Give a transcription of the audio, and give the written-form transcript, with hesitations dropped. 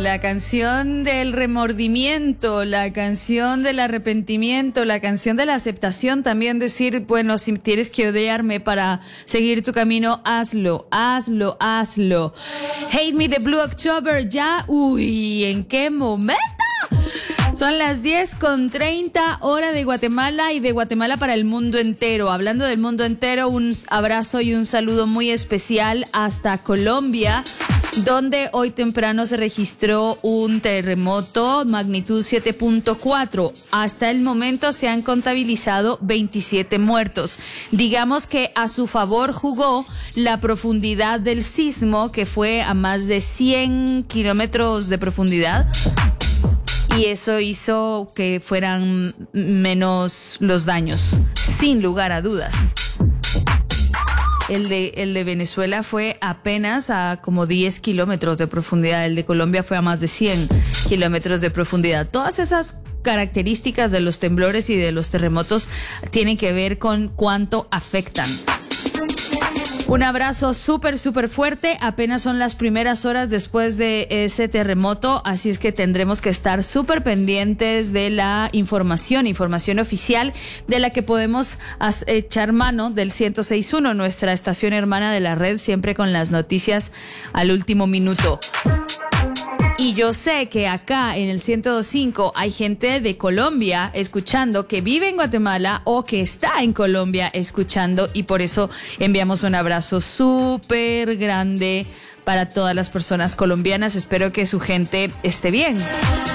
la canción del remordimiento, la canción del arrepentimiento, la canción de la aceptación, también decir, bueno, si tienes que odiarme para seguir tu camino, hazlo, hazlo, hazlo. Hate Me de Blue October, ya, ¿en qué momento? Son las 10:30 hora de Guatemala y de Guatemala para el mundo entero. Hablando del mundo entero, un abrazo y un saludo muy especial hasta Colombia, donde hoy temprano se registró un terremoto magnitud 7.4. Hasta el momento se han contabilizado 27 muertos. Digamos que a su favor jugó la profundidad del sismo, que fue a más de 100 kilómetros de profundidad. Y eso hizo que fueran menos los daños, sin lugar a dudas. El de Venezuela fue apenas a como 10 kilómetros de profundidad. El de Colombia fue a más de 100 kilómetros de profundidad. Todas esas características de los temblores y de los terremotos tienen que ver con cuánto afectan. Un abrazo súper fuerte. Apenas son las primeras horas después de ese terremoto, así es que tendremos que estar súper pendientes de la información oficial de la que podemos echar mano del 106.1, nuestra estación hermana de la red, siempre con las noticias al último minuto. Y yo sé que acá en el 102.5 hay gente de Colombia escuchando, que vive en Guatemala o que está en Colombia escuchando, y por eso enviamos un abrazo súper grande para todas las personas colombianas. Espero que su gente esté bien.